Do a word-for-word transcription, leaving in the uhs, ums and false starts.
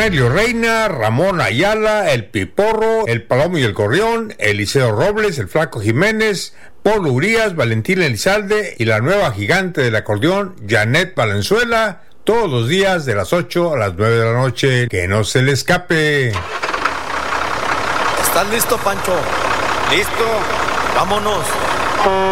Cornelio Reina, Ramón Ayala, El Piporro, El Palomo y el Gorrión, Eliseo Robles, El Flaco Jiménez, Polo Urias, Valentín Elizalde y la nueva gigante del acordeón, Janet Valenzuela, todos los días de las ocho a las nueve de la noche. Que no se le escape. ¿Estás listo, Pancho? Listo. Vámonos.